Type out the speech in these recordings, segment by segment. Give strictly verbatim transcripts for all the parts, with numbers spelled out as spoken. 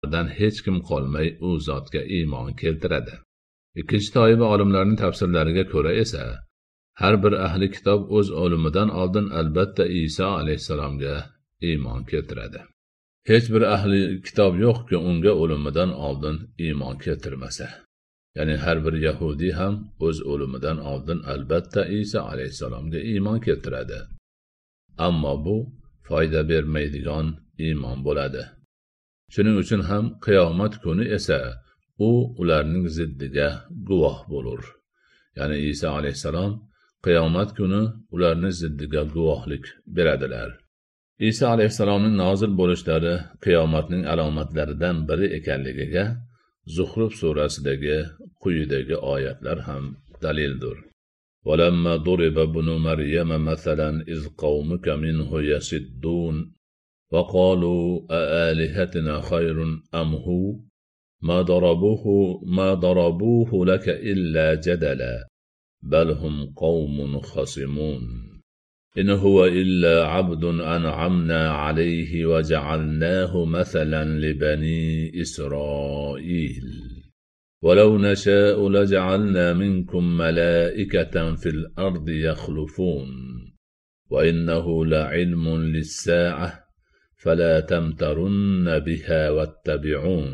dan hech kim qolmay u zotga iymon keltiradi. Ikkinchi toifa olimlarning tafsirlariga ko'ra esa har bir ahli kitob o'z o'limidan oldin albatta Iso alayhissalomga iymon keltiradi. Hech bir ahli kitob yo'qki unga o'limidan oldin iymon keltirmasa. Ya'ni har bir Yahudi ham o'z o'limidan oldin albatta Iso alayhissalomga iymon keltiradi. Ammo bu foyda bermaydigan iymon bo'ladi. Shuning uchun ham qiyomat kuni esa u ularning ziddiga guvoh bo'lur. Ya'ni Iso alayhissalom qiyomat kuni ularning ziddiga guvohlik beradilar. Iso alayhissalomning nozil bo'lishlari qiyomatning alomatlaridan biri ekanligiga Zuhruf surasidagi quyidagi oyatlar ham dalildir. وَلَمَّا ضُرِبَ ابْنُ مَرْيَمَ مَثَلًا إِذْ قَوْمُكَ مِنْهُ يَصِدُّونَ وَقَالُوا أَآلِهَتُنَا خَيْرٌ أَمْ هُوَ مَا ضَرَبُوهُ مَا ضَرَبُوهُ لَكَ إِلَّا جَدَلًا بَلْ هُمْ قَوْمٌ خَصِمُونَ إِنْ هُوَ إِلَّا عَبْدٌ أَنْعَمْنَا عَلَيْهِ وَجَعَلْنَاهُ مَثَلًا لِبَنِي إِسْرَائِيلَ وَلَوْ نَشَاءُ لَجَعَلْنَا مِنْكُمْ مَلَائِكَةً فِي الْأَرْضِ يَخْلُفُونَ وَإِنَّهُ لَعِلْمٌ لِلسَّاعَةِ فَلَا تَمْتَرُنَّ بِهَا وَاتَّبِعُونَ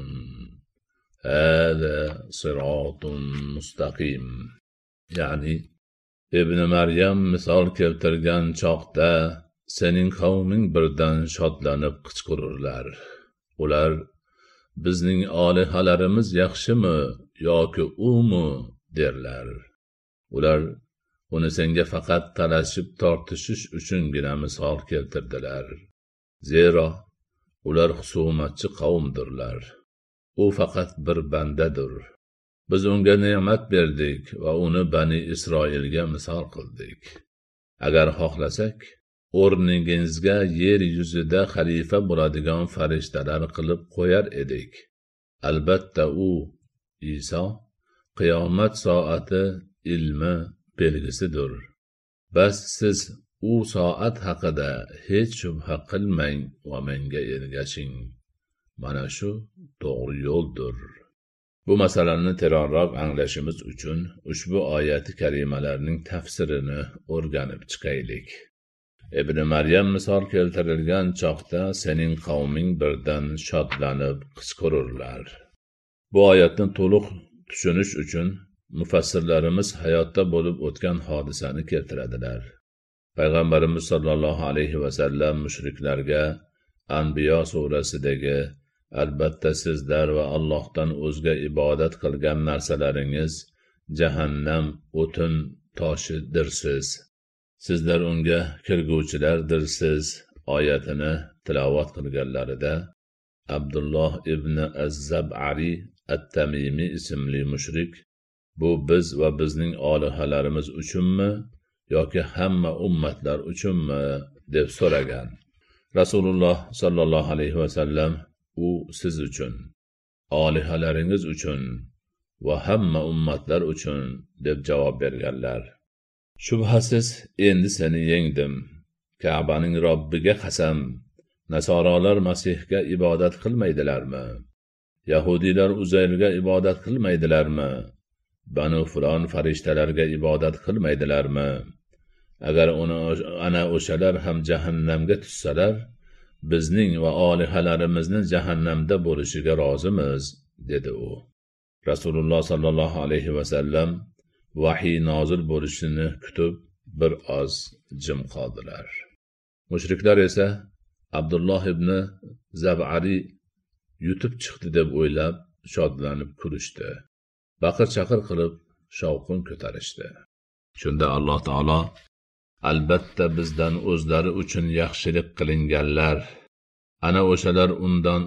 هَذَا صِرَاطٌ مُسْتَقِيمٌ. Ya'ni Ibn Maryam misol keltirgan chaqda sening qavming birdan shodlanib qichqirurlar. Ular bizning olihalarimiz yaxshimi yoki umi derlar. Ular uni senga faqat talashib tortishish uchungina misol keltirdilar. Zero ular husumatchi qavmdirlar. U faqat bir bandadir. Biz unga ne'mat berdik va uni Bani Isroilga misol qildik. Agar xohlasak, o'rningizga yer yuzida xalifa bo'ladigan farishtalar qilib qo'yar edik. Albatta u, Iso, qiyomat soati ilmi belgisidir. Bas siz u soat haqida hech shubha qilmang va menga ergashing. Mana shu to'g'ri yo'ldir. Bu masalani teranroq anglashimiz uchun ushbu oyati karimalarning tafsirini o'rganib chiqaylik. Ibn Maryam misol keltirilgan chaqda sening qavming birdan shodlanib qichqirurlar. Bu oyatni to'liq tushunish uchun mufassirlarimiz hayotda bo'lib o'tgan hodisani keltiradilar. Payg'ambarimiz sollallohu alayhi va sallam mushriklarga Anbiyo surasidagi albatta sizlar va Allohdan o'zga ibodat qilgan narsalaringiz jahannam o'tin toshidirsiz. Sizlar unga kirguvchilardirsiz oyatini tilovat qilganlarida Abdulloh ibn Az-Zab'ari At-Tamimi ismli mushrik bu biz va bizning olihalarimiz uchunmi yoki hamma ummatlar uchunmi deb so'ragan. Rasululloh sallallohu alayhi va sallam u siz uchun, olihalaringiz uchun va hamma ummatlar uchun deb javob berganlar. Shubhasiz endi seni yengdim. Ka'baning Robbiga qasam, Nasorolar Masihga ibodat qilmaydilarmi? Yahudilar Uzayrga ibodat qilmaydilarmi? Banu Fulon farishtalarga ibodat qilmaydilarmi? Agar uni ana o'shalar ham jahannamga tushsalar, bizning va olihalarimizni jahannamda bo'lishiga rozimiz, dedi u. Rasululloh sallallohu alayhi va sallam vahiy nozil bo'lishini kutib bir oz jim qoldilar. Mushriklar esa Abdulloh ibn Zab'ari yutib chiqdi deb o'ylab shodlanib kulishdi. Baqir-chaqir qilib shovqin ko'tarishdi. Shunda Alloh taolo albatta bizdan o'zlari uchun yaxshilik qilinganlar, ana o'shalar undan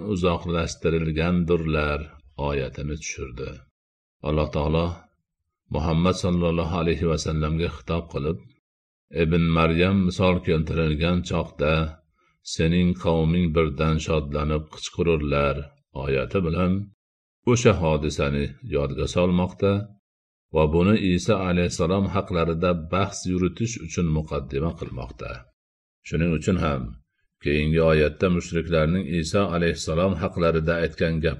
uzoqlashtirilgandirlar oyatini tushirdi. Alloh taolo Muhammad sallallohu alayhi va sallamga xitob qilib, Ibn Maryam misol keltirilgan chaqda sening qavming birdan shodlanib qichqirurlar oyati bilan o'sha hodisani yodga solmoqda va buni Isa alayhisalom haqlarida bahs yuritish uchun muqaddima qilmoqda. Shuning uchun ham Keyingi oyatda mushriklarning Iso alayhissalom haqlarida aytgan